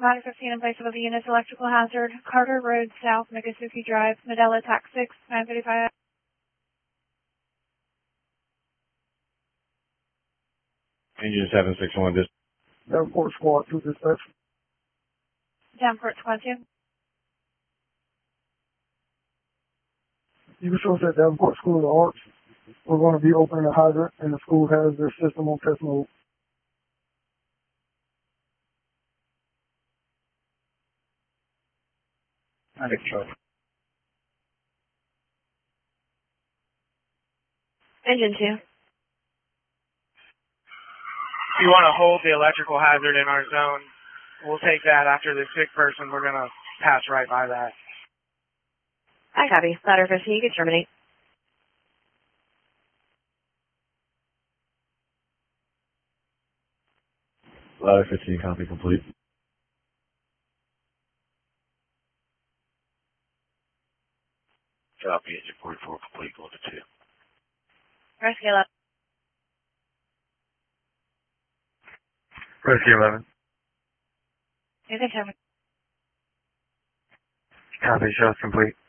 Ladder 15 in place of a Venus electrical hazard. Carter Road South, Miccosukee Drive, Medela TAC 6, 935. Engine 761, this. Davenport Squad 2 dispatch. Davenport Squad 2. You can show us at Davenport School of the Arts. We're going to be opening a hydrant, and the school has their system on test mode. Engine 2. If you want to hold the electrical hazard in our zone, we'll take that after the sick person. We're going to pass right by that. I copy. Ladder 15, you can terminate. Ladder 15, copy complete. Copy, engine 44 complete, going to 2. Rescue 11. Rescue 11. You can terminate. Copy, show us complete.